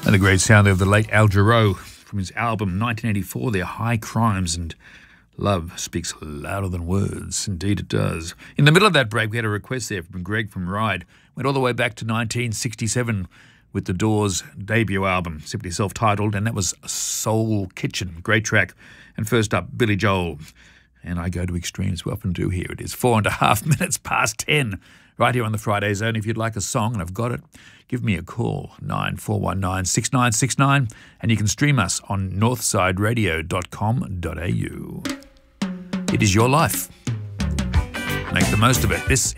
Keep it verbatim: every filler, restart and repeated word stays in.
And the great sound of the late Al Jarreau from his album nineteen eighty-four, Their High Crimes, and love speaks louder than words. Indeed it does. In the middle of that break, we had a request there from Greg from Ryde. Went all the way back to nineteen sixty-seven with the Doors' debut album, simply self-titled, and that was Soul Kitchen. Great track. And first up, Billy Joel. And I go to extremes, we often do here. It is four and a half minutes past ten, right here on the Friday Zone. If you'd like a song, and I've got it, give me a call, nine four one nine, six nine six nine, and you can stream us on northside radio dot com dot a u. It is your life. Make the most of it. This